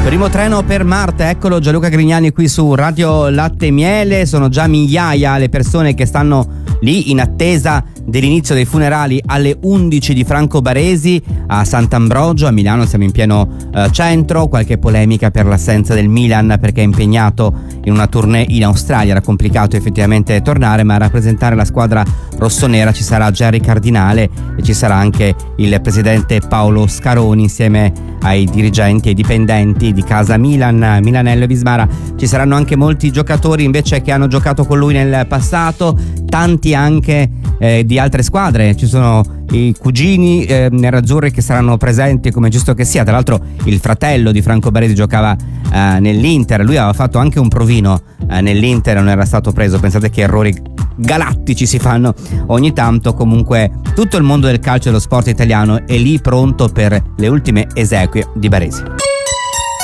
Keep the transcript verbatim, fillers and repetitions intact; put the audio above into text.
Primo treno per Marte, eccolo Gianluca Grignani qui su Radio Latte e Miele. Sono già migliaia le persone che stanno lì in attesa dell'inizio dei funerali alle undici di Franco Baresi a Sant'Ambrogio a Milano. Siamo in pieno eh, centro. Qualche polemica per l'assenza del Milan perché è impegnato in una tournée in Australia. Era complicato effettivamente tornare, ma a rappresentare la squadra rossonera ci sarà Gerry Cardinale e ci sarà anche il presidente Paolo Scaroni insieme ai dirigenti e ai dipendenti di casa Milan, Milanello e Vismara. Ci saranno anche molti giocatori invece che hanno giocato con lui nel passato, tanti anche eh, di altre squadre. Ci sono i cugini eh, nerazzurri che saranno presenti, come giusto che sia. Tra l'altro il fratello di Franco Baresi giocava eh, nell'Inter, lui aveva fatto anche un provino eh, nell'Inter e non era stato preso. Pensate che errori galattici si fanno ogni tanto. Comunque tutto il mondo del calcio e dello sport italiano è lì pronto per le ultime esequie di Baresi.